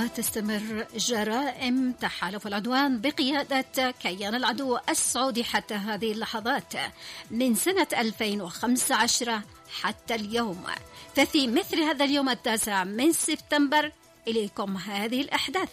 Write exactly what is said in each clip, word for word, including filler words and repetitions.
وتستمر جرائم تحالف العدوان بقيادة كيان العدو السعودي حتى هذه اللحظات من سنة ألفين وخمسة عشر حتى اليوم. ففي مثل هذا اليوم التاسع من سبتمبر إليكم هذه الأحداث.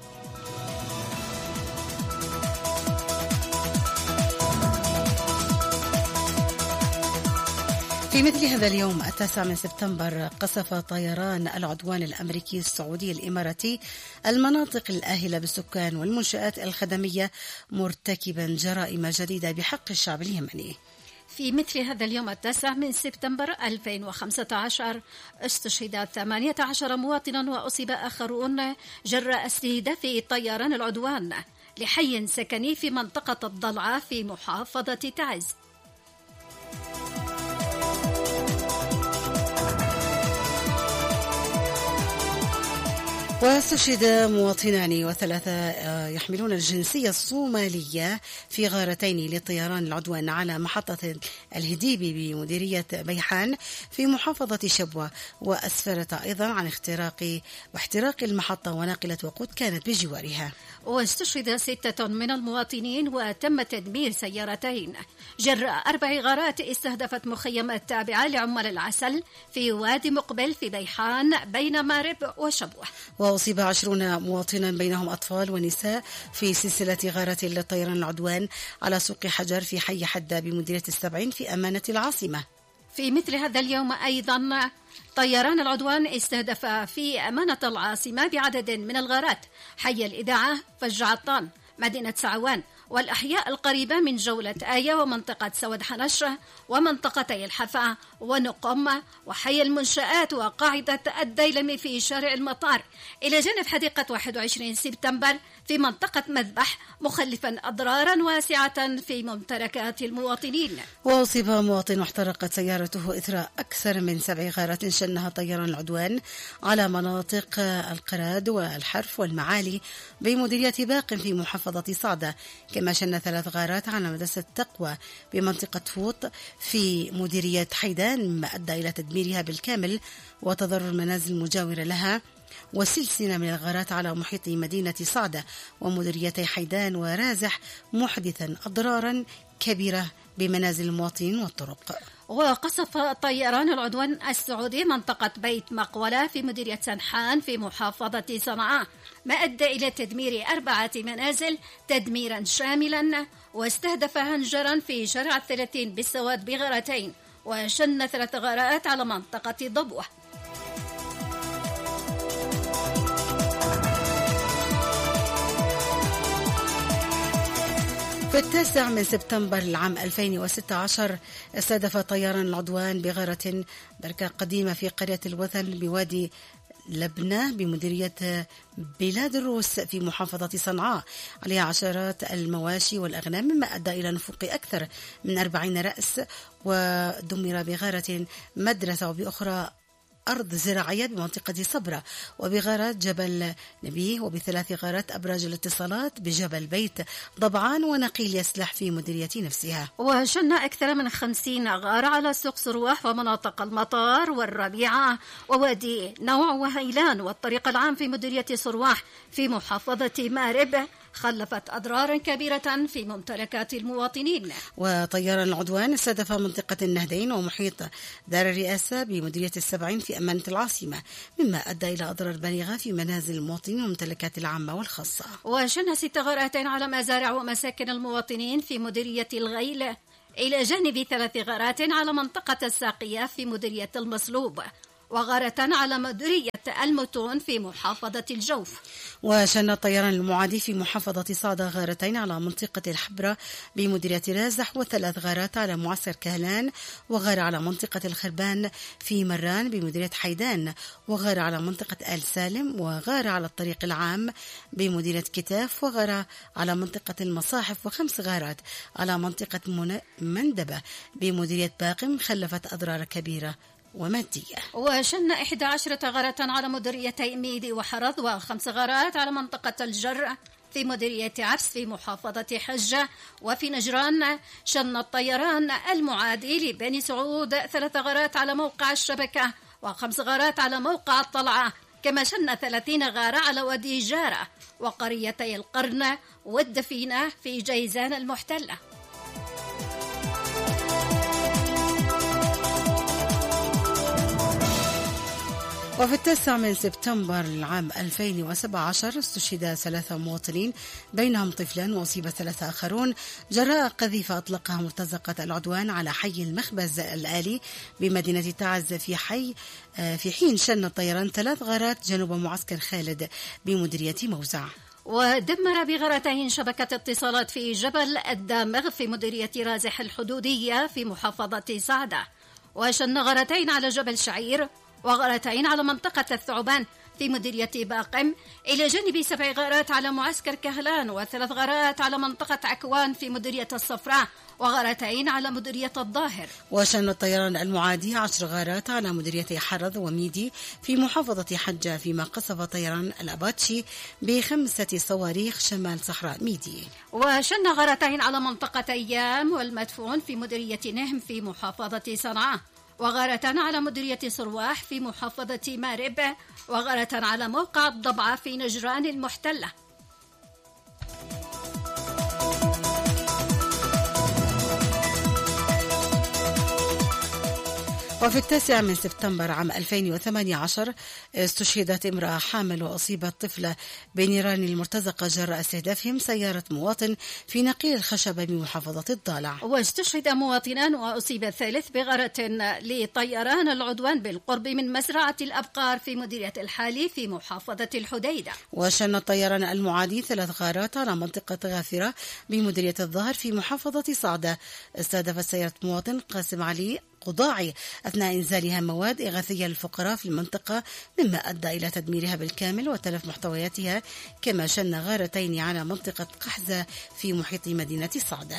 في مثل هذا اليوم التاسع من سبتمبر قصف طيران العدوان الأمريكي السعودي الإماراتي المناطق الآهلة بالسكان والمنشآت الخدمية مرتكبا جرائم جديدة بحق الشعب اليمني. في مثل هذا اليوم التاسع من سبتمبر ألفين وخمسة عشر استشهد ثمانية عشر مواطنا وأصيب آخرون جراء استهداف طيران العدوان لحي سكني في منطقة الضلعة في محافظة تعز. واستشهد مواطنان وثلاثة يحملون الجنسية الصومالية في غارتين لطيران العدوان على محطة الهديبي بمديرية بيحان في محافظة شبوة، وأسفرت أيضا عن اختراق واحتراق المحطة وناقلة وقود كانت بجوارها. واستشهد ستة من المواطنين وتم تدمير سيارتين جراء أربع غارات استهدفت مخيمات تابعة لعمال العسل في وادي مقبل في بيحان بين مارب وشبوة. وأصيب عشرون مواطنا بينهم أطفال ونساء في سلسلة غارات للطيران العدوان على سوق حجر في حي حدة بمديرية السبعين في أمانة العاصمة. في مثل هذا اليوم أيضا طيران العدوان استهدف في أمانة العاصمة بعدد من الغارات حي الإذاعة فجعطان مدينة سعوان والأحياء القريبة من جولة آية ومنطقة سود حنشرة ومنطقتي الحفا ونقم وحي المنشآت وقاعدة الديلمي في شارع المطار، إلى جانب حديقة واحد وعشرين سبتمبر في منطقة مذبح، مخلفا أضرارا واسعة في ممتلكات المواطنين. وأصيب مواطن واحترقت سيارته إثر أكثر من سبع غارات شنها طيران العدوان على مناطق القراد والحرف والمعالي بمديرية باق في محافظة صعدة، كما شن ثلاث غارات على مدرسة تقوى بمنطقة فوط في مديرية حيدان مما أدى إلى تدميرها بالكامل وتضرر المنازل المجاورة لها، وسلسلة من الغارات على محيط مدينة صعدة ومديريتي حيدان ورازح محدثا أضرارا كبيرة بمنازل المواطنين والطرق. وقصف طيران العدوان السعودي منطقة بيت مقولة في مديرية سنحان في محافظة صنعاء، ما أدى إلى تدمير أربعة منازل تدميرا شاملا، واستهدف هنجرا في شارع الثلاثين بالسواد بغارتين، وشن ثلاث غارات على منطقة ضبوة. في التاسع من سبتمبر العام ألفين وستة عشر استهدف طيران العدوان بغارة بركة قديمة في قرية الوثن بوادي لبنة بمديرية بلاد الروس في محافظة صنعاء، عليها عشرات المواشي والأغنام مما أدى إلى نفوق أكثر من أربعين رأس، ودمر بغارة مدرسة وبأخرى أرض زراعية بمنطقة صبرة، وبغارات جبل نبيه، وبثلاث غارات أبراج الاتصالات بجبل بيت ضبعان ونقيل يسلح في مديرية نفسها. وشن أكثر من خمسين غارة على سوق سرواح ومناطق المطار والربيعة ووادي نوع وهيلان والطريق العام في مديرية سرواح في محافظة مارب، خلفت أضرارا كبيرة في ممتلكات المواطنين. وطيران العدوان استهدف منطقة النهدين ومحيط دار الرئاسة بمديرية السبعين في أمانة العاصمة، مما أدى إلى أضرار بالغة في منازل المواطنين والممتلكات العامة والخاصة. وشن ست غارات على مزارع ومساكن المواطنين في مديرية الغيل، إلى جانب ثلاث غارات على منطقة الساقية في مديرية المصلوب، وغارة على مديرية المتون في محافظة الجوف. وشن الطيران المعادي في محافظة صعدة غارتين على منطقة الحبرة بمديرية رازح، وثلاث غارات على معسكر كهلان، وغارة على منطقة الخربان في مران بمديرية حيدان، وغارة على منطقة آل سالم، وغارة على الطريق العام بمديرية كتاف، وغارة على منطقة المصاحف، وخمس غارات على منطقة مندبة بمديرية باقم، خلفت أضرار كبيرة ومادية. وشن إحدى عشرة غارة على مديريتي ميدي وحرض، وخمس غارات على منطقة الجر في مديرية عبس في محافظة حجة. وفي نجران شن الطيران المعادي لبني سعود ثلاث غارات على موقع الشبكة، وخمس غارات على موقع الطلعة كما شن ثلاثين غارة على وادي جارة وقريتي القرن والدفينة في جيزان المحتلة. وفي التاسع من سبتمبر العام ألفين وسبعة عشر استشهد ثلاثة مواطنين بينهم طفلان وأصيب ثلاثة آخرون جراء قذيفة أطلقها مرتزقة العدوان على حي المخبز الآلي بمدينة تعز في حي في حين شن الطيران ثلاث غارات جنوب معسكر خالد بمديرية موزع. ودمر بغارتين شبكة اتصالات في جبل الدامغ في مديرية رازح الحدودية في محافظة صعدة، وشن غارتين على جبل شعير وغارتين على منطقة الثعبان في مديرية باقم، إلى جانب سبع غارات على معسكر كهلان وثلاث غارات على منطقة عكوان في مديرية الصفراء وغارتين على مديرية الظاهر. وشن الطيران المعادي عشر غارات على مديرية حرض وميدي في محافظة حجة، فيما قصف طيران الأباتشي بخمسة صواريخ شمال صحراء ميدي. وشن غارتين على منطقة أيام والمدفون في مديرية نهم في محافظة صنعاء، وغارة على مديرية صرواح في محافظة مارب، وغارة على موقع الضبعة في نجران المحتلة. وفي التاسع من سبتمبر عام ألفين وثمانية عشر استشهدت امرأة حامل وأصيبت طفلة بنيران المرتزقة جراء استهدافهم سيارة مواطن في نقيل الخشبة بمحافظة الضالع. واستشهد مواطنان وأصيب الثالث بغارة لطيران العدوان بالقرب من مزرعة الأبقار في مديرية الحالي في محافظة الحديدة. وشن الطيران المعادي ثلاث غارات على منطقة غافرة بمديرية الظهر في محافظة صعدة، استهدفت سيارة مواطن قاسم علي قضاعي أثناء إنزالها مواد إغاثية للفقراء في المنطقة، مما أدى إلى تدميرها بالكامل وتلف محتوياتها، كما شن غارتين على منطقة قحزة في محيط مدينة صعدة.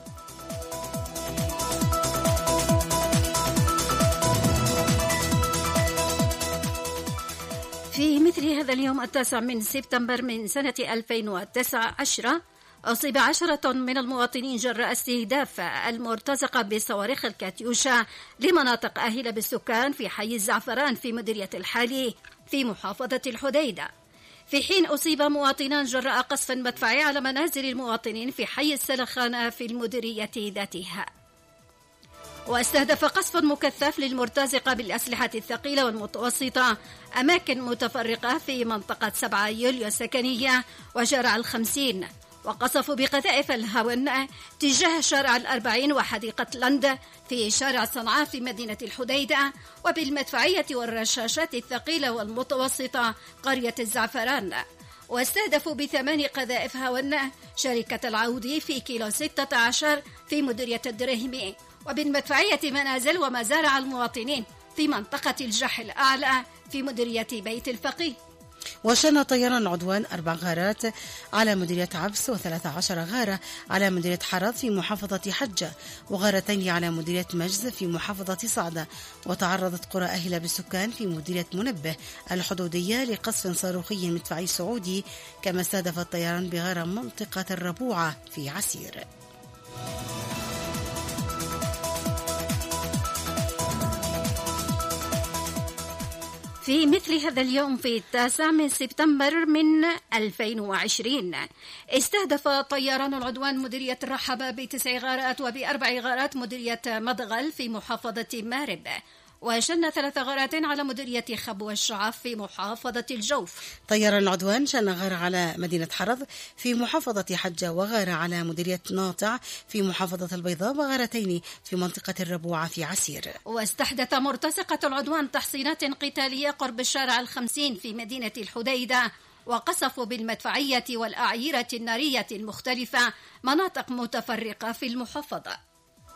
في مثل هذا اليوم التاسع من سبتمبر من سنة ألفين وتسعة عشر أصيب عشرة من المواطنين جراء استهداف المرتزقة بصواريخ الكاتيوشا لمناطق آهلة بالسكان في حي الزعفران في مديرية الحالي في محافظة الحديدة، في حين أصيب مواطنان جراء قصف مدفعي على منازل المواطنين في حي السلخانة في المديرية ذاتها. واستهدف قصف مكثف للمرتزقة بالأسلحة الثقيلة والمتوسطة أماكن متفرقة في منطقة سبعة يوليو السكنية وشارع الخمسين، وقصفوا بقذائف الهاون تجاه شارع الأربعين وحديقة لند في شارع صنعاء في مدينة الحديدة، وبالمدفعية والرشاشات الثقيلة والمتوسطة قرية الزعفران. واستهدفوا بثمان قذائف هاون شركة العودي في كيلو ستة عشر في مديرية الدرهمي، وبالمدفعية منازل ومزارع المواطنين في منطقة الجح الأعلى في مديرية بيت الفقيه. وشن طيران العدوان أربع غارات على مديرية عبس وثلاث عشر غارة على مديرية حرض في محافظة حجة، وغارتين على مديرية مجز في محافظة صعدة. وتعرضت قرى أهلة بالسكان في مديرية منبه الحدودية لقصف صاروخي مدفعي سعودي، كما استهدف الطيران بغارة منطقة الربوعة في عسير. في مثل هذا اليوم في التاسع من سبتمبر من ألفين وعشرين استهدف طيران العدوان مديرية الرحبة بتسع غارات وبأربع غارات مديرية مدغل في محافظة مارب، وشن ثلاث غارات على مديرية خبوة الشعف في محافظة الجوف. طيران العدوان شن غارة على مدينة حرض في محافظة حجة، وغارة على مديرية ناطع في محافظة البيضاء، وغارتين في منطقة الربوعة في عسير. واستحدث مرتزقة العدوان تحصينات قتالية قرب الشارع الخمسين في مدينة الحديدة، وقصفوا بالمدفعية والأعيرة النارية المختلفة مناطق متفرقة في المحافظة.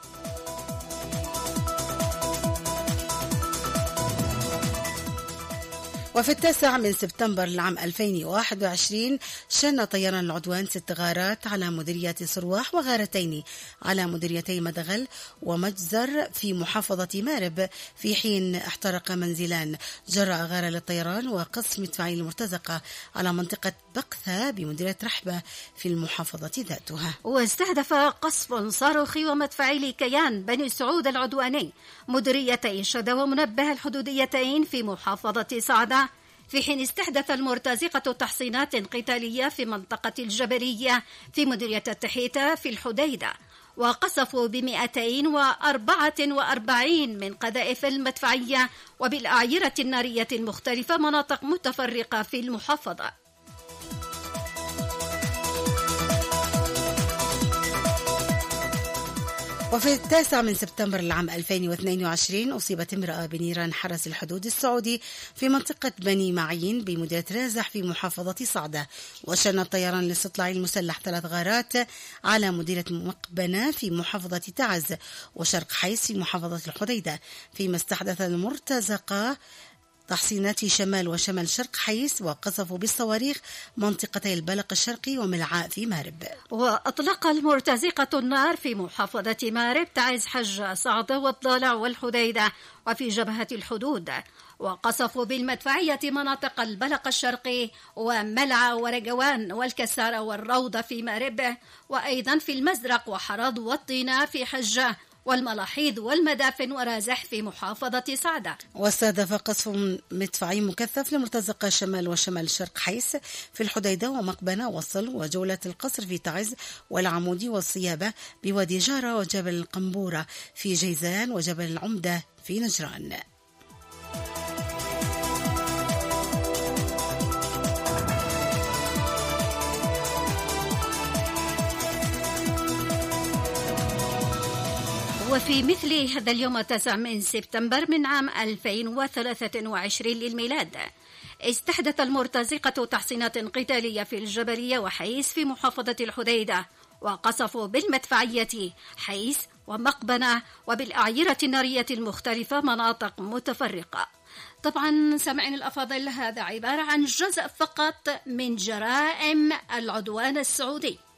وفي التاسع من سبتمبر العام ألفين وواحد وعشرين شن طيران العدوان ست غارات على مديرية صرواح وغارتين على مديريتي مدغل ومجزر في محافظة مارب، في حين احترق منزلان جراء غارة للطيران وقصف مدفعي المرتزقة على منطقة بقثة بمديرية رحبة في المحافظة ذاتها. واستهدف قصف صاروخي ومدفعي لكيان بني سعود العدواني مديريتي شدة ومنبه الحدوديتين في محافظة صعدة، في حين استحدث المرتزقة تحصينات قتالية في منطقة الجبلية في مديرية التحيتة في الحديدة، وقصفوا بمئتين وأربعة وأربعين من قذائف المدفعية وبالأعيرة النارية المختلفة مناطق متفرقة في المحافظة. وفي التاسع من سبتمبر العام ألفين واثنين وعشرين أصيبت امرأة بنيران حرس الحدود السعودي في منطقة بني معين بمديرية رازح في محافظة صعدة، وشن الطيران الاستطلاعي المسلح ثلاث غارات على مديرية مقبنة في محافظة تعز وشرق حيس في محافظة الحديدة، فيما استحدث المرتزقة تحصينات شمال وشمال شرق حيس وقصفوا بالصواريخ منطقتي البلق الشرقي وملعاء في مارب. وأطلق المرتزقة النار في محافظة مارب تعز حج صعدة والضالع والحديدة وفي جبهة الحدود، وقصفوا بالمدفعية مناطق البلق الشرقي وملعا ورجوان والكسارة والروضة في مارب، وأيضا في المزرق وحرض والطينة في حجة والملاحيض والمدافن ورازح في محافظة صعدة. واستهدف قصف مدفعي مكثف لمرتزقة شمال وشمال شرق حيس في الحديدة ومقبنة وصل وجولة القصر في تعز والعمودي والصيابة بوادي جارة وجبل القنبورة في جيزان وجبل العمدة في نجران. وفي مثل هذا اليوم التاسع من سبتمبر من عام ألفين وثلاثة وعشرين للميلاد استحدث المرتزقة تحصينات قتالية في الجبلية وحيس في محافظة الحديدة، وقصفوا بالمدفعية حيس ومقبنة وبالأعيرة النارية المختلفة مناطق متفرقة. طبعا سامعين الأفاضل، هذا عبارة عن جزء فقط من جرائم العدوان السعودي.